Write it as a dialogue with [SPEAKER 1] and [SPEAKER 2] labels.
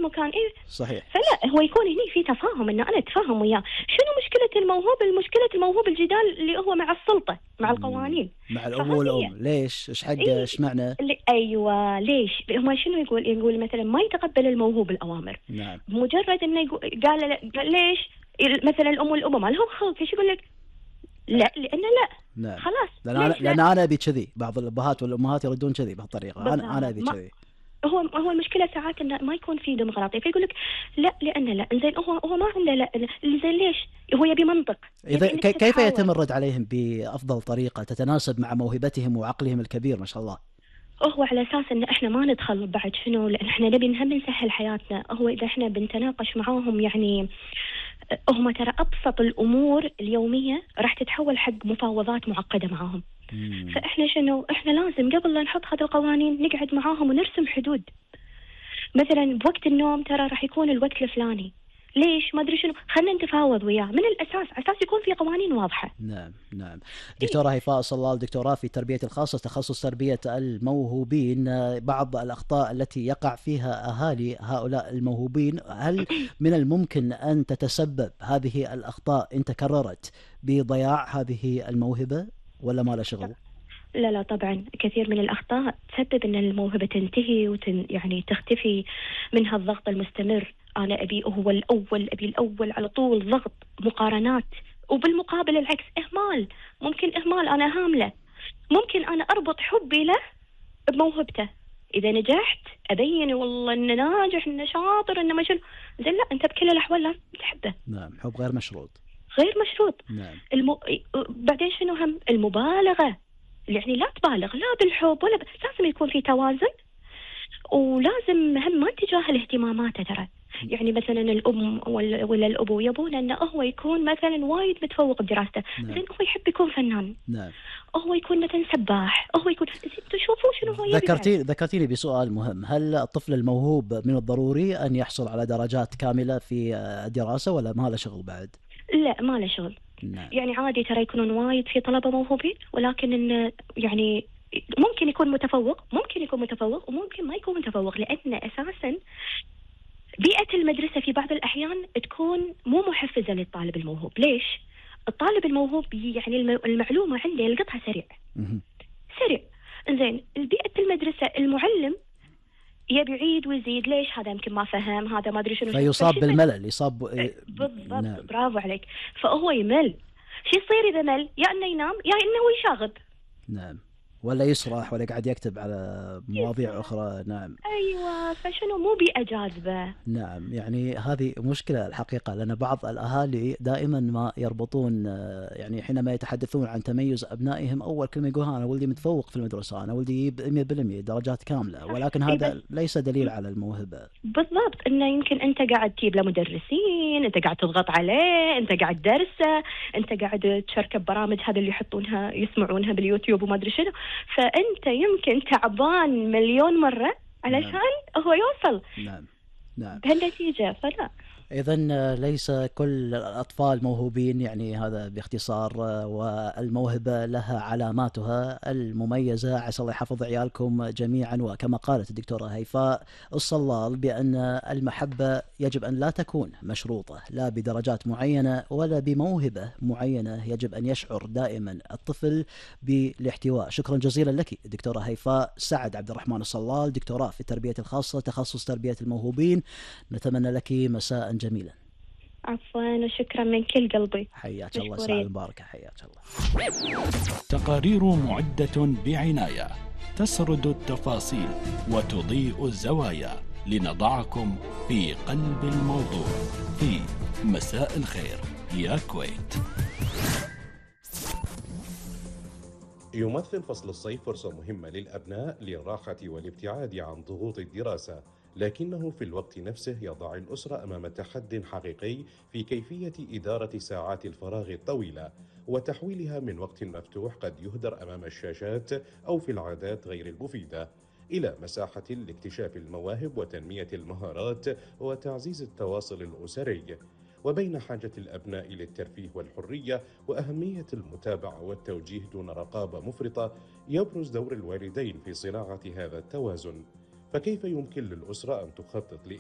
[SPEAKER 1] هالمكان
[SPEAKER 2] صحيح.
[SPEAKER 1] فلا هو يكون هني في تفاهم، إنه أنا أتفاهم وياه. شنو مشكلة الموهوب؟ المشكلة الموهوب الجدال اللي هو مع السلطة، مع القوانين،
[SPEAKER 2] مع الأب والأم. ليش؟ إيش حق؟ إيش معنى؟
[SPEAKER 1] أيوة ليش هم شنو يقول مثلا ما يتقبل الموهوب الأوامر.
[SPEAKER 2] نعم.
[SPEAKER 1] مجرد إنه قال ليش مثلا الأم والأبو ما لهم خلق، ايش يقول لك؟ لا لأنه لا.
[SPEAKER 2] نعم.
[SPEAKER 1] خلاص
[SPEAKER 2] لأن أنا أبي كذي. بعض الأبهات والأمهات يردون كذي بهالطريقة. أنا أبي كذي.
[SPEAKER 1] هو المشكلة ساعات إنه ما يكون في ديمقراطية، فيقول لك لا لأن لا إنزين هو ما عنده لا إنزين ليش؟ هو يبي منطق.
[SPEAKER 2] إذا كيف يتم الرد عليهم بأفضل طريقة تتناسب مع موهبتهم وعقلهم الكبير ما شاء الله؟
[SPEAKER 1] هو على أساس إن إحنا ما ندخل بعد شنو، لأن إحنا نبي نسهل حياتنا. هو إذا إحنا بنتناقش معاهم يعني هم ترى أبسط الأمور اليومية راح تتحول حق مفاوضات معقدة معاهم. فإحنا شنو؟ إحنا لازم قبل لا نحط هذه القوانين نقعد معاهم ونرسم حدود. مثلا بوقت النوم ترى راح يكون الوقت الفلاني، ليش ما ادري شنو، خلينا نتفاوض وياه من الاساس، اساس يكون في قوانين واضحه.
[SPEAKER 2] نعم. دكتوره هيفاء صلال، دكتوراه في التربيه الخاصه، تخصص تربيه الموهوبين. بعض الاخطاء التي يقع فيها اهالي هؤلاء الموهوبين، هل من الممكن ان تتسبب هذه الاخطاء ان تكررت بضياع هذه الموهبه ولا ما له شغل؟
[SPEAKER 1] لا طبعا كثير من الأخطاء تسبب أن الموهبة تنتهي يعني تختفي منها الضغط المستمر. أنا أبي هو الأول، أبي الأول على طول، ضغط، مقارنات. وبالمقابل العكس، إهمال، ممكن إهمال، أنا هاملة، ممكن أنا أربط حبي له بموهبته. إذا نجحت أبين والله إنه ناجح، إنه شاطر، إنه ما شنو. زين لا، أنت بكل الأحوال لازم تحبه.
[SPEAKER 2] نعم، حب غير مشروط.
[SPEAKER 1] غير مشروط.
[SPEAKER 2] نعم.
[SPEAKER 1] بعدين شنو هم المبالغة، يعني لا تبالغ لا بالحب ولا لازم يكون في توازن. ولازم هم ما تجاهل اهتماماته ترى. يعني مثلا الأم ولا الأبو يبون أنه هو يكون مثلا وايد متفوق بدراسته.
[SPEAKER 2] نعم.
[SPEAKER 1] زين هو يحب يكون فنان.
[SPEAKER 2] نعم.
[SPEAKER 1] هو يكون مثلا سباح، هو يكون، تشوفوا شنو هو يبي.
[SPEAKER 2] ذكرتيني بسؤال مهم. هل الطفل الموهوب من الضروري أن يحصل على درجات كاملة في الدراسة ولا ما له شغل بعد؟
[SPEAKER 1] لا ما له شغل.
[SPEAKER 2] نعم.
[SPEAKER 1] يعني عادي ترى يكونون وايد في طلبة موهوبين، ولكن إنه يعني ممكن يكون متفوق، وممكن ما يكون متفوق، لأن أساساً بيئة المدرسة في بعض الأحيان تكون مو محفزة للطالب الموهوب. ليش؟ الطالب الموهوب يعني المعلومة عنده يلقطها سريع. إنزين البيئة المدرسة المعلم يبي يعيد ويزيد، ليش هذا يمكن ما فهم، هذا ما أدري شنو،
[SPEAKER 2] فيصاب بالملل، يصاب
[SPEAKER 1] بالضبط.
[SPEAKER 2] نعم.
[SPEAKER 1] برافو عليك. فهو يمل. شو يصير إذا مل؟ يا إنه ينام يا إنه يشاغب.
[SPEAKER 2] نعم. ولا يسرح ولا قاعد يكتب على مواضيع أخرى. نعم.
[SPEAKER 1] أيوة، فشنو مو بيئة جاذبة.
[SPEAKER 2] نعم. يعني هذه مشكلة الحقيقة، لأن بعض الأهالي دائما ما يربطون، يعني حينما يتحدثون عن تميز أبنائهم أول كلمة يقولها أنا ولدي متفوق في المدرسة، أنا ولدي يجيب 100% درجات كاملة، ولكن هذا ليس دليل على الموهبة.
[SPEAKER 1] بالضبط. إنه يمكن أنت قاعد تجيب له مدرسين، أنت قاعد تضغط عليه، أنت قاعد درسه، أنت قاعد تشاركه برامج هذا اللي يحطونها يسمعونها باليوتيوب وما أدري شنو. فأنت يمكن تعبان مليون مرة علشان هو يوصل بهالنتيجة. فلا،
[SPEAKER 2] إذن ليس كل الأطفال موهوبين، يعني هذا باختصار. والموهبة لها علاماتها المميزة. عسى الله يحفظ عيالكم جميعا. وكما قالت الدكتورة هيفاء الصلال بأن المحبة يجب أن لا تكون مشروطة لا بدرجات معينة ولا بموهبة معينة. يجب أن يشعر دائما الطفل بالاحتواء. شكرا جزيلا لك دكتورة هيفاء سعد عبد الرحمن الصلال، دكتوراه في التربية الخاصة، تخصص تربية الموهوبين. نتمنى لك مساء جميلا.
[SPEAKER 1] عفوا وشكرا من كل قلبي.
[SPEAKER 2] حياك الله. ساعة المباركة. حياك الله.
[SPEAKER 3] تقارير معدة بعناية، تسرد التفاصيل وتضيء الزوايا، لنضعكم في قلب الموضوع في مساء الخير يا كويت.
[SPEAKER 4] يمثل فصل الصيف فرصة مهمة للأبناء للراحة والابتعاد عن ضغوط الدراسة، لكنه في الوقت نفسه يضع الأسرة أمام تحد حقيقي في كيفية إدارة ساعات الفراغ الطويلة وتحويلها من وقت مفتوح قد يهدر أمام الشاشات أو في العادات غير المفيدة إلى مساحة لاكتشاف المواهب وتنمية المهارات وتعزيز التواصل الأسري. وبين حاجة الأبناء للترفيه والحرية وأهمية المتابعة والتوجيه دون رقابة مفرطة، يبرز دور الوالدين في صناعة هذا التوازن. فكيف يمكن للأسرة أن تخطط